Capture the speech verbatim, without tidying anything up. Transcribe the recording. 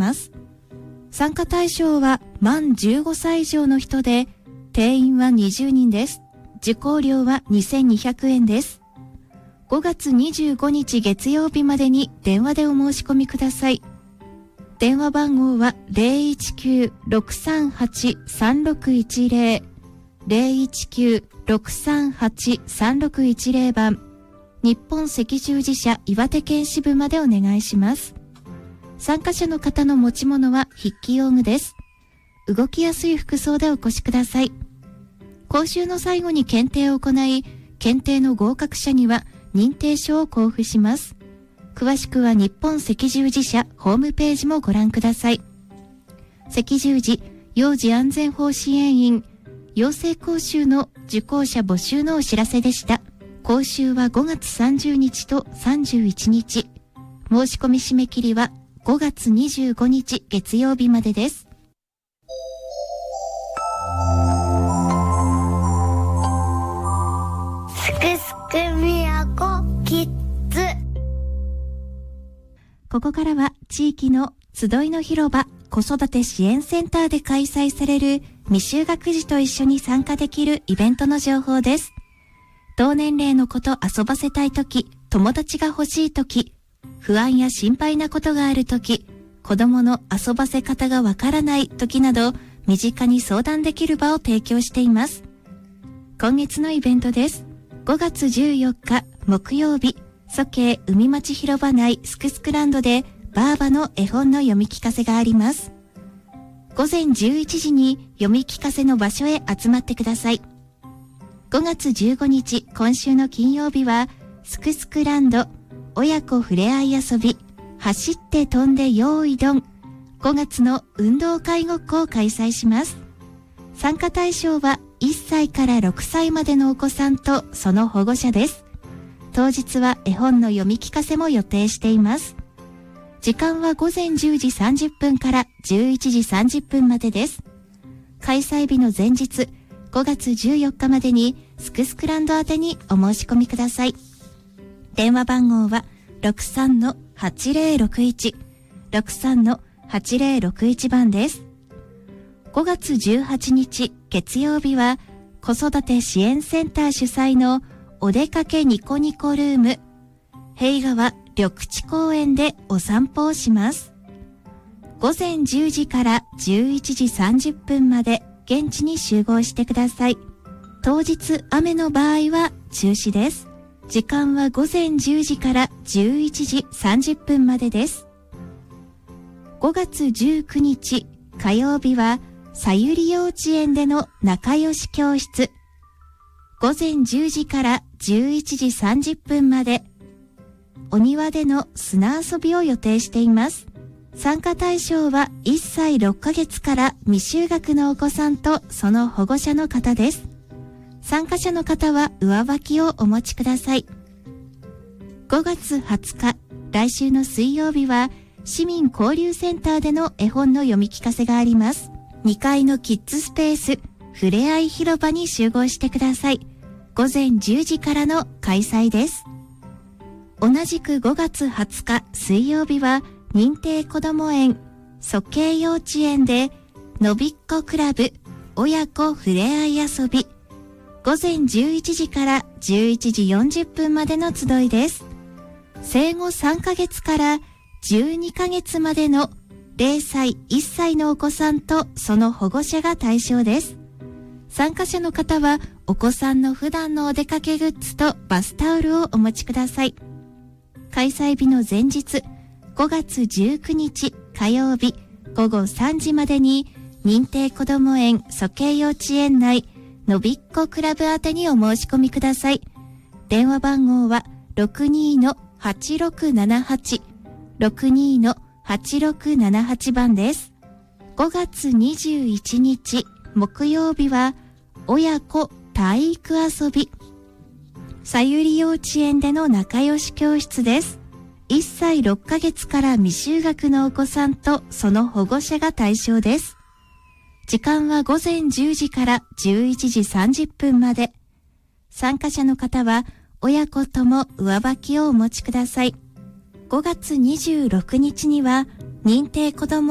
ます。参加対象は満じゅうごさい以上の人で、定員はにじゅうにんです。受講料はにせんにひゃくえんです。ごがつにじゅうごにち月曜日までに電話でお申し込みください。電話番号は ゼロいちきゅう ろくさんはち さんろくいちゼロ ゼロいちきゅう ろくさんはち さんろくいちゼロ 番、日本赤十字社岩手県支部までお願いします。参加者の方の持ち物は筆記用具です。動きやすい服装でお越しください。講習の最後に検定を行い、検定の合格者には認定書を交付します。詳しくは日本赤十字社ホームページもご覧ください。赤十字幼児安全法支援員養成講習の受講者募集のお知らせでした。講習はごがつさんじゅうにちとさんじゅういちにち。申し込み締め切りはごがつにじゅうごにち月曜日までです。 すくすくみやこキッズ。 ここからは地域の集いの広場子育て支援センターで開催される未就学児と一緒に参加できるイベントの情報です。同年齢の子と遊ばせたいとき、友達が欲しいとき、不安や心配なことがあるとき、子供の遊ばせ方がわからないときなど、身近に相談できる場を提供しています。今月のイベントです。ごがつじゅうよっか木曜日、蘇慶海町広場内すくすくランドでバーバの絵本の読み聞かせがあります。ごぜんじゅういちじに読み聞かせの場所へ集まってください。ごがつじゅうごにち今週の金曜日はすくすくランド親子ふれあい遊び走って飛んで用意ドンごがつの運動会ごっこを開催します。参加対象はいっさいからろくさいまでのお子さんとその保護者です。当日は絵本の読み聞かせも予定しています。時間はごぜんじゅうじさんじゅっぷんからじゅういちじさんじゅっぷんまでです。開催日の前日ごがつじゅうよっかまでにすくすくランド宛てにお申し込みください。電話番号は ろくさんのはちぜろろくいち ろくさんのはちぜろろくいち 番です。ごがつじゅうはちにち月曜日は子育て支援センター主催のお出かけニコニコルーム平川緑地公園でお散歩をします。ごぜんじゅうじからじゅういちじさんじゅっぷんまで現地に集合してください。当日雨の場合は中止です。時間はごぜんじゅうじからじゅういちじさんじゅっぷんまでです。ごがつじゅうくにち火曜日はさゆり幼稚園での仲良し教室。ごぜんじゅうじからじゅういちじさんじゅっぷんまでお庭での砂遊びを予定しています。参加対象はいっさいろっかげつから未就学のお子さんとその保護者の方です。参加者の方は上履きをお持ちください。ごがつはつか、来週の水曜日は市民交流センターでの絵本の読み聞かせがあります。にかいのキッズスペース、ふれあい広場に集合してください。ごぜんじゅうじからの開催です。同じくごがつはつか水曜日は認定こども園蘇慶幼稚園でのびっこクラブ親子ふれあい遊びごぜんじゅういちじからじゅういちじよんじゅっぷんまでの集いです。生後さんかげつからじゅうにかげつまでのぜろさいいっさいのお子さんとその保護者が対象です。参加者の方はお子さんの普段のお出かけグッズとバスタオルをお持ちください。開催日の前日ごがつじゅうくにち火曜日ごごさんじまでに認定こども園蘇慶幼稚園内のびっこクラブ宛てにお申し込みください。電話番号は ろくにのはちろくななはち ろくにのはちろくななはち 番です。ごがつにじゅういちにち木曜日は親子体育遊びさゆり幼稚園での仲良し教室です。いっさいろっかげつから未就学のお子さんとその保護者が対象です。時間はごぜんじゅうじからじゅういちじさんじゅっぷんまで。参加者の方は親子とも上履きをお持ちください。ごがつにじゅうろくにちには認定こども